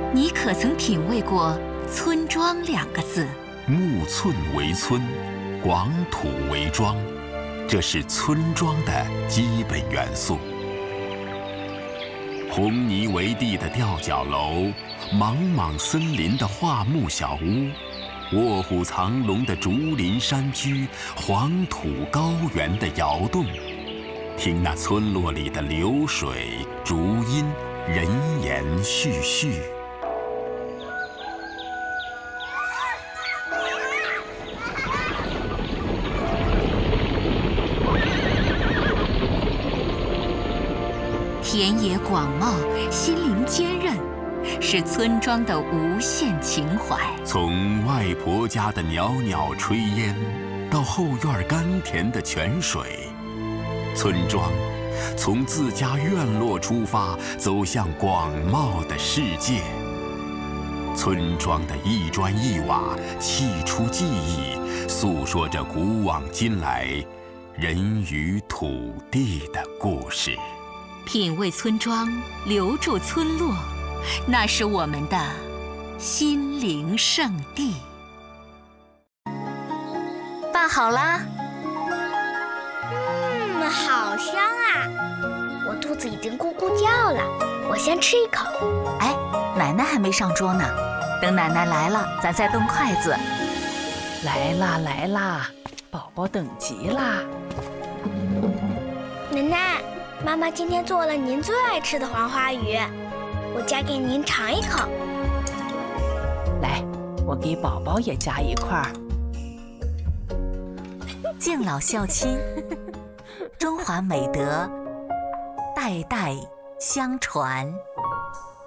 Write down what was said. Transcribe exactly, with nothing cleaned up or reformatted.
你可曾品味过“村庄”两个字？ 木寸为村，广土为庄，这是村庄的基本元素。红泥为地的吊脚楼，莽莽森林的桦木小屋，卧虎藏龙的竹林山居，黄土高原的窑洞，听那村落里的流水、竹音、人言絮絮。 田野广袤，心灵坚韧，是村庄的无限情怀。 从外婆家的袅袅炊烟，到后院甘甜的泉水，村庄从自家院落出发，走向广袤的世界。村庄的一砖一瓦，砌出记忆，诉说着古往今来人与土地的故事。 品味村庄，留住村落，那是我们的心灵圣地。饭好啦。 嗯，好香啊！我肚子已经咕咕叫了，我先吃一口。 哎，奶奶还没上桌呢，等奶奶来了，咱再动筷子。 来啦来啦，宝宝等急啦。 奶奶，妈妈今天做了您最爱吃的黄花鱼，我夹给您尝一口。 来，我给宝宝也夹一块儿。 敬老孝亲，中华美德代代相传。